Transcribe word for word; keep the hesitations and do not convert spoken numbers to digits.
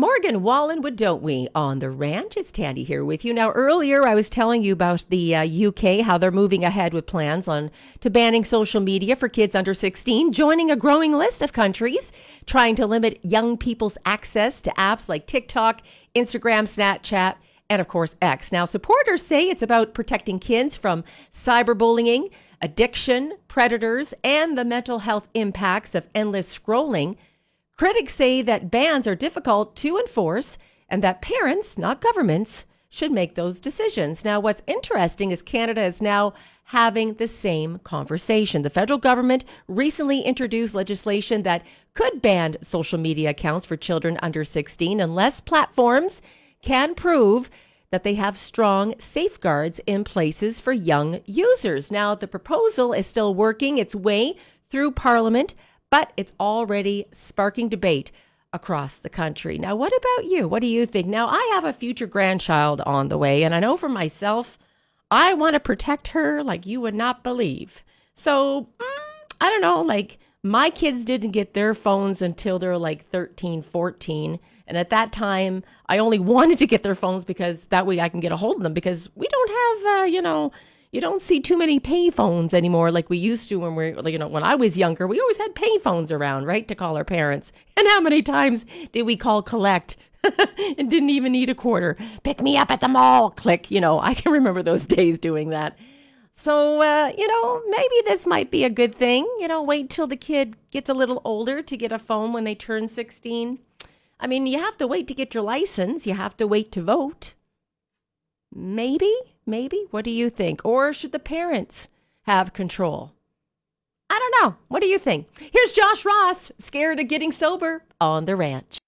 Morgan Wallenwood, don't we? On the ranch, it's Tandy here with you. Now, earlier I was telling you about the uh, U K, how they're moving ahead with plans on to banning social media for kids under sixteen, joining a growing list of countries trying to limit young people's access to apps like TikTok, Instagram, Snapchat, and of course X. Now, supporters say it's about protecting kids from cyberbullying, addiction, predators, and the mental health impacts of endless scrolling. Critics say that bans are difficult to enforce and that parents, not governments, should make those decisions. Now, what's interesting is Canada is now having the same conversation. The federal government recently introduced legislation that could ban social media accounts for children under sixteen unless platforms can prove that they have strong safeguards in places for young users. Now, the proposal is still working its way through Parliament, but it's already sparking debate across the country. Now, what about you? What do you think? Now, I have a future grandchild on the way, and I know for myself, I want to protect her like you would not believe. So, mm, I don't know, like my kids didn't get their phones until they're like thirteen, fourteen. And at that time, I only wanted to get their phones because that way I can get a hold of them, because we don't have, uh, you know, you don't see too many pay phones anymore like we used to when we're, you know, when I was younger. We always had pay phones around, right, to call our parents. And how many times did we call collect and didn't even need a quarter? Pick me up at the mall, click. You know, I can remember those days doing that. So, uh, you know, maybe this might be a good thing. You know, wait till the kid gets a little older to get a phone when they turn sixteen. I mean, you have to wait to get your license. You have to wait to vote. Maybe, maybe. What do you think? Or should the parents have control? I don't know. What do you think? Here's Josh Ross, Scared of Getting Sober, on the ranch.